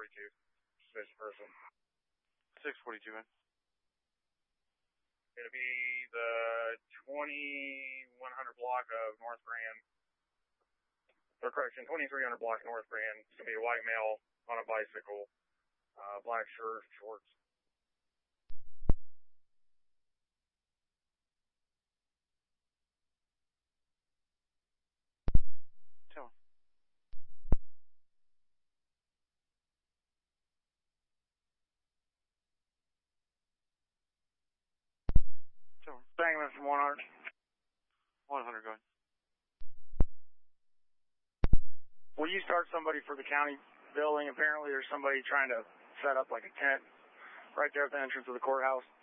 Suspicious person. 642, man. Going to be the 2100 block of North Grand. Or correction, 2300 block North Grand. It's going to be a white male on a bicycle. Black shirt, shorts. Tell him. Tell him. Bangman from 100. 100, go ahead. Will you start somebody for the county building? Apparently there's somebody trying to set up like a tent right there at the entrance of the courthouse.